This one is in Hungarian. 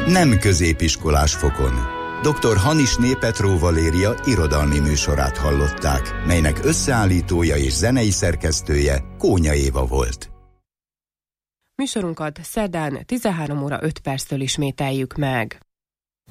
Nem középiskolás fokon. Dr. Hanisné Petró Valéria irodalmi műsorát hallották, melynek összeállítója és zenei szerkesztője Kónya Éva volt. Műsorunkat szerdán 13 óra 5 perctől ismételjük meg.